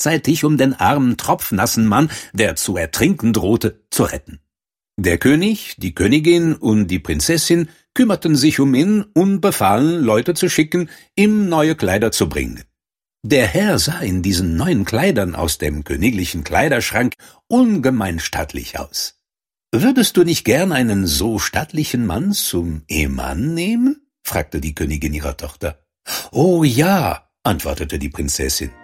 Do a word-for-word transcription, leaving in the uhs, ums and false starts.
rechtzeitig, um den armen tropfnassen Mann, der zu ertrinken drohte, zu retten. Der König, die Königin und die Prinzessin kümmerten sich um ihn und befahlen, Leute zu schicken, ihm neue Kleider zu bringen. Der Herr sah in diesen neuen Kleidern aus dem königlichen Kleiderschrank ungemein stattlich aus. »Würdest du nicht gern einen so stattlichen Mann zum Ehemann nehmen?« fragte die Königin ihrer Tochter. »Oh ja«, antwortete die Prinzessin.